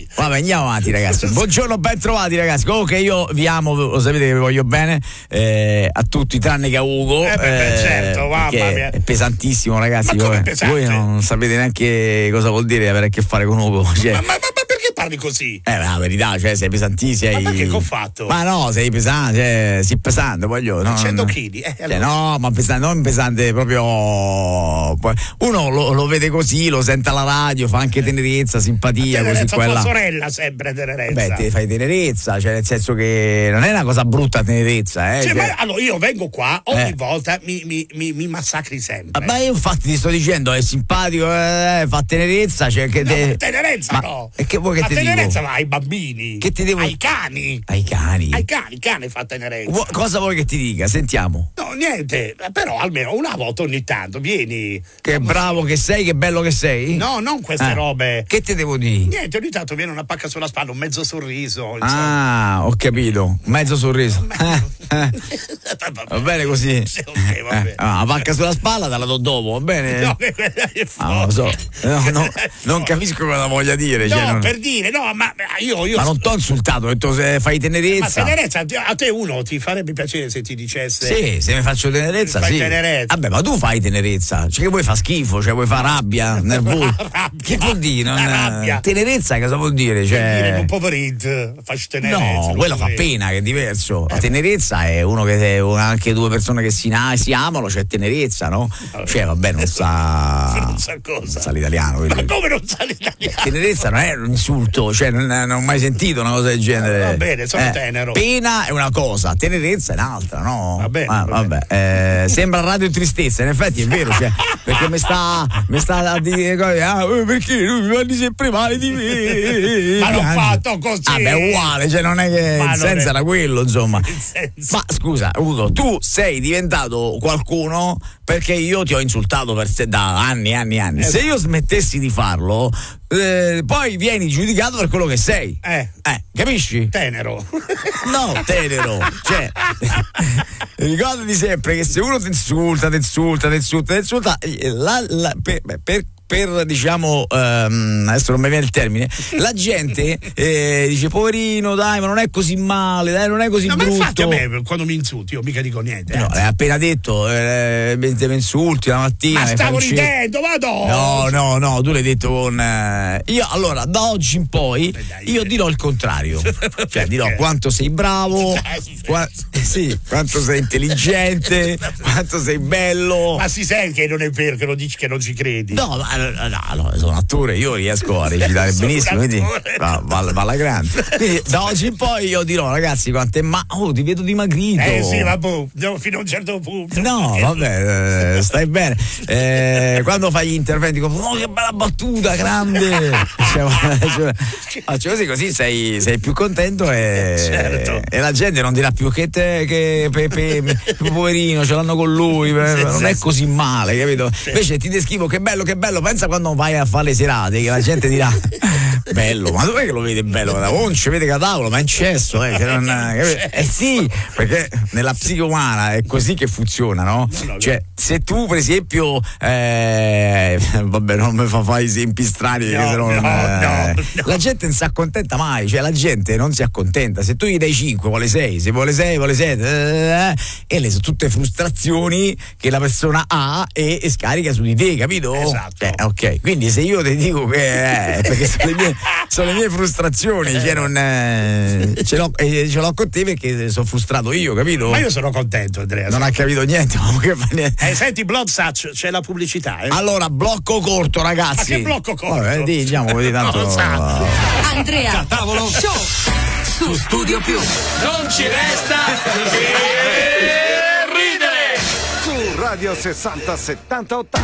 così. Vabbè, andiamo avanti, ragazzi. Buongiorno, ben trovati, ragazzi. Comunque io vi amo, lo sapete che vi voglio bene, a tutti tranne che a Ugo. Certo, mamma mia. È pesantissimo, ragazzi. Ma come pesante? Voi non sapete neanche cosa vuol dire avere a che fare con Ugo. Cioè, Ma perché parli così? la verità, cioè, sei pesantissimo. Ma che ho fatto? Ma no, sei pesante, sei pesante, voglio. 100 kg. Allora. No, ma pesante, non pesante proprio. Uno lo vede così, lo sente alla radio, fa anche tenerezza, simpatia, così quella. Tua sorella sempre tenerezza. Beh, te fai tenerezza, cioè nel senso che non è una cosa brutta tenerezza, Cioè, ma allora io vengo qua, ogni volta mi massacri sempre. Ma io infatti ti sto dicendo, è simpatico, fa tenerezza, cioè che tenerezza no. E che vuoi che ti dico? tenerezza va ai bambini. Che ti devo? Ai cani. Ai cani. Il cane fa tenerezza. Cosa vuoi che ti dica? Sentiamo. No, niente, però almeno una volta ogni tanto vieni. Che bravo che sei, che bello che sei? No, non queste robe. Che ti devo dire? Niente, ogni tanto viene una pacca sulla spalla, un mezzo sorriso. Insomma. Ah, ho capito. Mezzo sorriso. Va bene così. Sì, okay, va bene. La pacca sulla spalla te la do dopo, va bene? No, che quella è non lo so. Non capisco cosa voglia dire. No, cioè, per dire, no, ma io. Ma non t'ho insultato, ho detto se fai tenerezza. Ma tenerezza, a te uno ti farebbe piacere se ti dicesse. Sì, se mi faccio tenerezza, fai sì. Tenerezza. Vabbè, ma tu fai tenerezza. Cioè che vuoi fa schifo, cioè vuoi fa rabbia, nervoso. Che vuol dire? Rabbia. Tenerezza cosa vuol dire? Cioè... Vuol dire un poverino, faccio tenerezza. No, quello fa pena, che è diverso. La tenerezza è uno che anche due persone che si amano, c'è tenerezza, no? Cioè, vabbè, non sa. Non sa cosa. Non sa l'italiano. Ma come non sa l'italiano? Tenerezza non è un insulto, cioè non ho mai sentito una cosa del genere. Va bene, sono tenero. Pena è una cosa, tenerezza è un'altra, no? Va bene. Vabbè. Sembra radio tristezza, in effetti è vero, cioè, perché mi sta a dire perché lui mi parli sempre male di me. Ma l'ho fatto così. Vabbè, è uguale, cioè non è che il senso era quello, insomma. Ma scusa, Ugo, tu sei diventato qualcuno perché io ti ho insultato da anni. Se io smettessi di farlo, poi vieni giudicato per quello che sei. Capisci? Tenero. No, tenero. Cioè, ricordati sempre che se uno ti insulta, per diciamo adesso non mi viene il termine, la gente dice poverino, dai, ma non è così male, dai, non è così brutto. Ma infatti a me quando mi insulti io mica dico niente. No, l'hai appena detto, mi insulti la mattina. Ma stavo ridendo, vado. No, tu l'hai detto con io allora da oggi in poi io dirò il contrario. Cioè dirò quanto sei bravo, quanto sei intelligente, quanto sei bello. Ma si sente che non è vero, che lo dici, che non ci credi. No, sono attore, io riesco a recitare benissimo, quindi va alla grande. Quindi da oggi in poi io dirò, ragazzi, ti vedo dimagrito. Sì, vabbè, fino a un certo punto. No, vabbè, stai bene. Quando fai gli interventi dico, che bella battuta, grande. Così sei più contento e la gente non dirà più che poverino, ce l'hanno con lui, non è così male, capito? Invece ti descrivo che bello, pensa quando vai a fare le serate che la gente dirà bello, ma dov'è che lo vede bello? Non ci vede che a tavola, ma è in cesso, sì, perché nella psiche umana è così che funziona, no? Cioè, se tu per esempio vabbè, non mi fa fare esempi strani perché la gente non si accontenta mai, cioè la gente non si accontenta, se tu gli dai 5 vuole 6, se vuole 6 vuole 7 e le sono tutte frustrazioni che la persona ha e scarica su di te, capito? Esatto. Ok, quindi se io ti dico che perché sono le mie frustrazioni, cioè ce l'ho con te perché sono frustrato io, capito? Ma io sono contento, Andrea. Non ha capito niente, ma che fa niente. Senti, Bloodsatch, c'è la pubblicità, Allora, blocco corto, ragazzi. Ma che blocco corto? Vabbè, diciamo così tanto. Andrea Tavolo Show su Studio Più. Non ci resta che ridere. Su Radio 60 70 80.